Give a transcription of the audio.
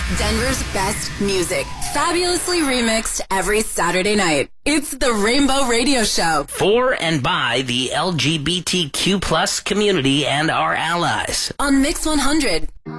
Denver's best music, fabulously remixed every Saturday night. It's the Rainbow Radio Show. For and by the LGBTQ plus community and our allies. On Mix 100.